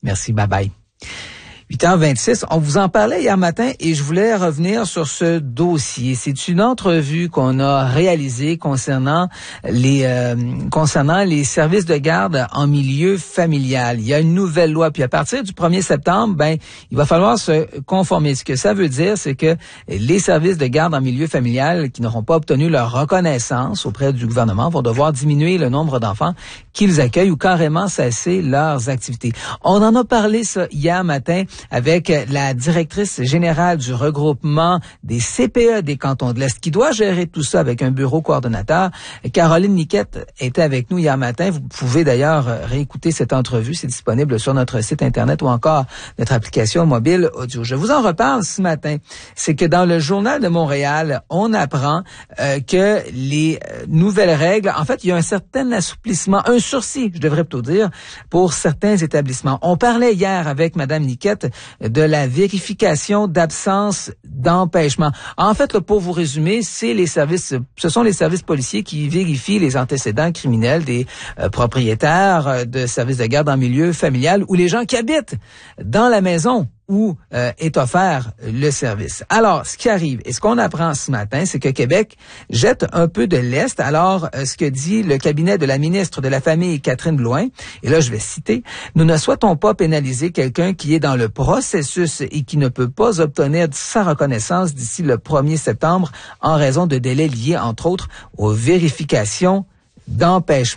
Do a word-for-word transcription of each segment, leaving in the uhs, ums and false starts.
Merci, bye bye. huit heures vingt-six, on vous en parlait hier matin et je voulais revenir sur ce dossier. C'est une entrevue qu'on a réalisée concernant les euh, concernant les services de garde en milieu familial. Il y a une nouvelle loi, puis à partir du premier septembre, ben il va falloir se conformer. Ce que ça veut dire, c'est que les services de garde en milieu familial qui n'auront pas obtenu leur reconnaissance auprès du gouvernement vont devoir diminuer le nombre d'enfants qu'ils accueillent ou carrément cesser leurs activités. On en a parlé ça hier matin avec la directrice générale du regroupement des C P E des cantons de l'Est qui doit gérer tout ça avec un bureau coordonnateur. Caroline Niquette était avec nous hier matin. Vous pouvez d'ailleurs réécouter cette entrevue. C'est disponible sur notre site Internet ou encore notre application mobile audio. Je vous en reparle ce matin. C'est que dans le Journal de Montréal, on apprend euh, que les euh, nouvelles règles, en fait, il y a un certain assouplissement, un sursis, je devrais plutôt dire, pour certains établissements. On parlait hier avec Madame Niquette de la vérification d'absence d'empêchement. En fait, là, pour vous résumer, c'est les services, ce sont les services policiers qui vérifient les antécédents criminels des euh, propriétaires de services de garde en milieu familial ou les gens qui habitent dans la maison où euh, est offert le service. Alors, ce qui arrive, et ce qu'on apprend ce matin, c'est que Québec jette un peu de lest. Alors, euh, ce que dit le cabinet de la ministre de la Famille, Catherine Blouin, et là, je vais citer, « Nous ne souhaitons pas pénaliser quelqu'un qui est dans le processus et qui ne peut pas obtenir sa reconnaissance d'ici le premier septembre en raison de délais liés, entre autres, aux vérifications d'empêchement. »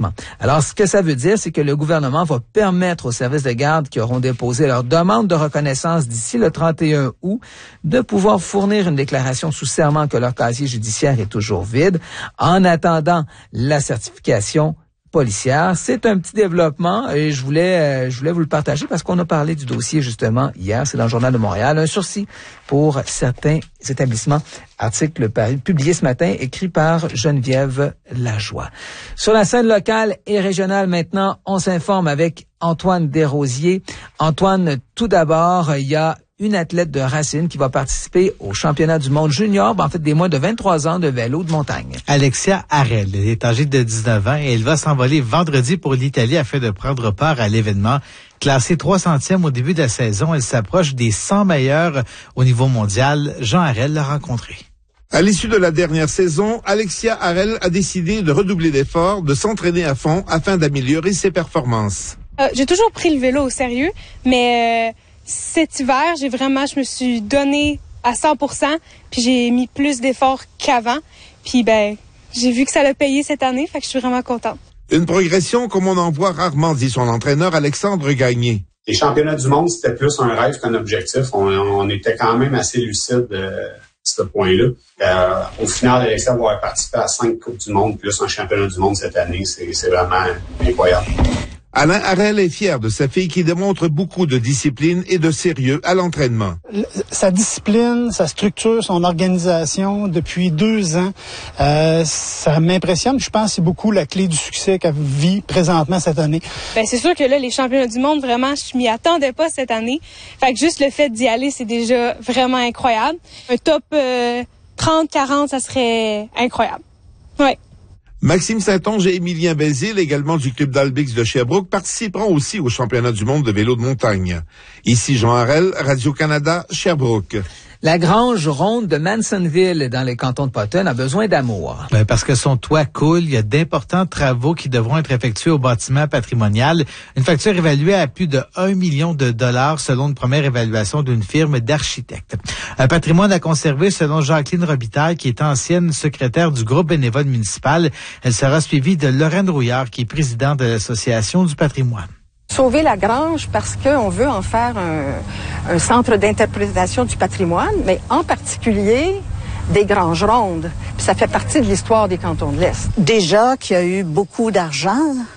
Alors, ce que ça veut dire, c'est que le gouvernement va permettre aux services de garde qui auront déposé leur demande de reconnaissance d'ici le trente et un août de pouvoir fournir une déclaration sous serment que leur casier judiciaire est toujours vide en attendant la certification policière. C'est un petit développement et je voulais euh, je voulais vous le partager parce qu'on a parlé du dossier justement hier, c'est dans le Journal de Montréal, un sursis pour certains établissements. Article publié ce matin, écrit par Geneviève Lajoie. Sur la scène locale et régionale maintenant, on s'informe avec Antoine Desrosiers. Antoine, tout d'abord, il y a une athlète de Racine qui va participer au championnat du monde junior, en fait des moins de vingt-trois ans de vélo de montagne. Alexia Harel, elle est âgée de dix-neuf ans et elle va s'envoler vendredi pour l'Italie afin de prendre part à l'événement. Classée trois centième au début de la saison, elle s'approche des cent meilleurs au niveau mondial. Jean Harel l'a rencontrée. À l'issue de la dernière saison, Alexia Harel a décidé de redoubler d'efforts, de s'entraîner à fond afin d'améliorer ses performances. Euh, j'ai toujours pris le vélo au sérieux, mais euh, cet hiver, j'ai vraiment, je me suis donnée à cent pour cent, puis j'ai mis plus d'efforts qu'avant. Puis ben, j'ai vu que ça l'a payé cette année, fait que je suis vraiment contente. Une progression comme on en voit rarement, dit son entraîneur Alexandre Gagné. Les championnats du monde, c'était plus un rêve qu'un objectif. On, on était quand même assez lucide de ce point-là. Euh, au final, Alexia va participer à cinq Coupes du monde, plus un championnat du monde cette année. C'est, c'est vraiment incroyable. Alain Harel est fier de sa fille qui démontre beaucoup de discipline et de sérieux à l'entraînement. Sa discipline, sa structure, son organisation depuis deux ans, euh, ça m'impressionne. Je pense que c'est beaucoup la clé du succès qu'elle vit présentement cette année. Ben c'est sûr que là, les championnats du monde, vraiment, je m'y attendais pas cette année. Fait que juste le fait d'y aller, c'est déjà vraiment incroyable. Un top euh, trente quarante, ça serait incroyable. Ouais. Maxime Saint-Onge et Émilien Bézil, également du club d'Albix de Sherbrooke, participeront aussi au championnat du monde de vélo de montagne. Ici Jean Harel, Radio-Canada, Sherbrooke. La grange ronde de Mansonville, dans les cantons de Potton, a besoin d'amour. Ben parce que son toit coule, il y a d'importants travaux qui devront être effectués au bâtiment patrimonial. Une facture évaluée à plus de un million de dollars selon une première évaluation d'une firme d'architectes. Un patrimoine à conserver selon Jacqueline Robitaille, qui est ancienne secrétaire du groupe bénévole municipal. Elle sera suivie de Lorraine Rouillard, qui est présidente de l'Association du patrimoine. Sauver la grange parce qu'on veut en faire un, un centre d'interprétation du patrimoine, mais en particulier des granges rondes. Puis ça fait partie de l'histoire des cantons de l'Est. Déjà qu'il y a eu beaucoup d'argent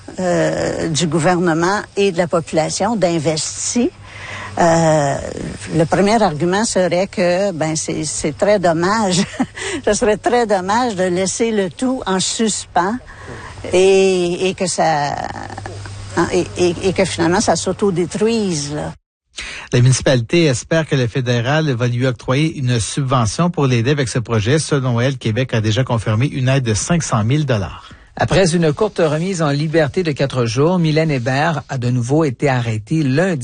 euh, du gouvernement et de la population d'investir. Euh, le premier argument serait que ben c'est, c'est très dommage. Ce serait très dommage de laisser le tout en suspens et, et que ça... Et, et, et que finalement, ça s'autodétruise, là. La municipalité espère que le fédéral va lui octroyer une subvention pour l'aider avec ce projet. Selon elle, Québec a déjà confirmé une aide de cinq cent mille dollars. Après une courte remise en liberté de quatre jours, Mylène Hébert a de nouveau été arrêtée lundi.